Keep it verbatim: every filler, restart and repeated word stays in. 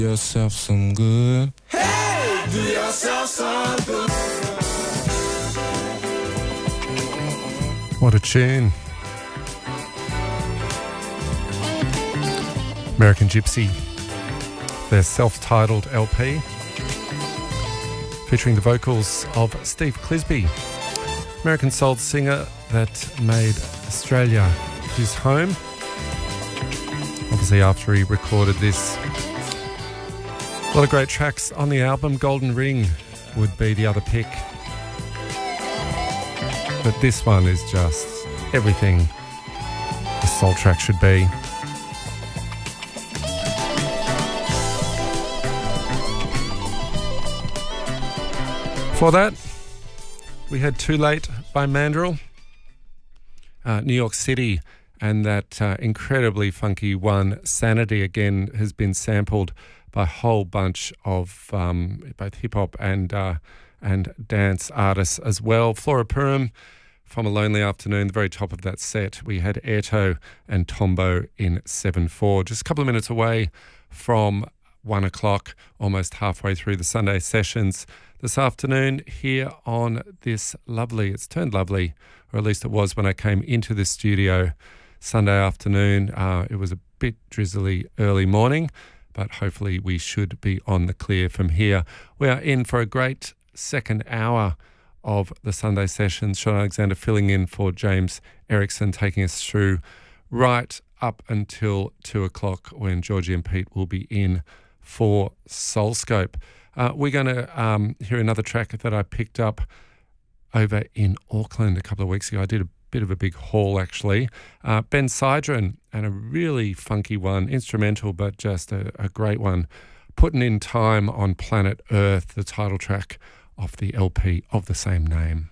yourself some good. Hey, do yourself some good. What a tune. American Gypsy, their self-titled L P, featuring the vocals of Steve Clisby, American soul singer that made Australia his home. Obviously after he recorded this. A lot of great tracks on the album. Golden Ring would be the other pick. But this one is just everything a soul track should be. For that, we had Too Late by Mandrill, uh, New York City, and that uh, incredibly funky one, Sanity, again, has been sampled by a whole bunch of um, both hip-hop and uh, and dance artists as well. Flora Purim from A Lonely Afternoon, the very top of that set. We had Airto and Tombo in seven four. Just a couple of minutes away from one o'clock, almost halfway through the Sunday sessions this afternoon here on this lovely, it's turned lovely, or at least it was when I came into the studio Sunday afternoon. Uh, it was a bit drizzly early morning, but hopefully we should be on the clear from here. We are in for a great second hour of the Sunday sessions. Sean Alexander filling in for James Erickson, taking us through right up until two o'clock when Georgie and Pete will be in for Soulscope. Uh, we're going to um, hear another track that I picked up over in Auckland a couple of weeks ago. I did a bit of a big haul, actually. Uh, Ben Sidran, and a really funky one, instrumental, but just a, a great one. Putting in Time on Planet Earth, the title track of the L P of the same name.